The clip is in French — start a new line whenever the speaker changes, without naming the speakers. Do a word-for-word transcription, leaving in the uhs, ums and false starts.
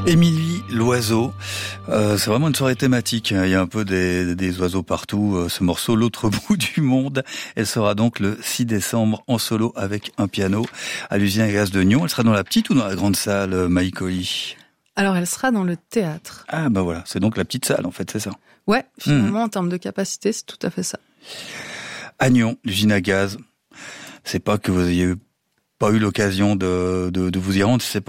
Émilie Loiseau, euh, c'est vraiment une soirée thématique. Il y a un peu des, des oiseaux partout. Ce morceau, L'autre bout du monde, elle sera donc le six décembre en solo avec un piano à l'usine à gaz de Nyon. Elle sera dans la petite ou dans la grande salle, Maï Colli ?
Alors elle sera dans le théâtre.
Ah bah voilà, c'est donc la petite salle en fait, c'est ça.
Ouais, finalement
mmh.
en termes de capacité, c'est tout à fait ça.
À Nyon, l'usine à gaz, c'est pas que vous ayez pas eu l'occasion de, de, de vous y rendre, c'est pas